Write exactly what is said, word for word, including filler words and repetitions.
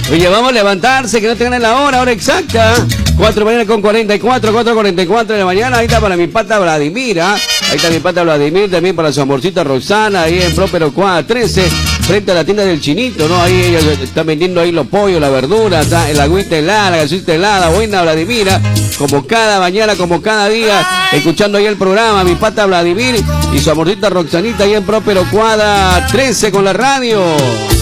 Oye, vamos a levantarse, que no tengan la hora, hora exacta. cuatro de la mañana con cuarenta y cuatro, cuatro cuarenta y cuatro de la mañana. Ahí está para mi pata Vladimira. Ahí está mi pata Vladimir, también para su amorcita Roxana, ahí en Próspero Cuadra trece, frente a la tienda del Chinito, ¿no? Ahí ellos están vendiendo ahí los pollos, la verdura, está el agüita helada, la gasita helada. Buena Vladimira, como cada mañana, como cada día, escuchando ahí el programa, mi pata Vladimir y su amorcita Roxanita ahí en Próspero Cuadra trece con la radio.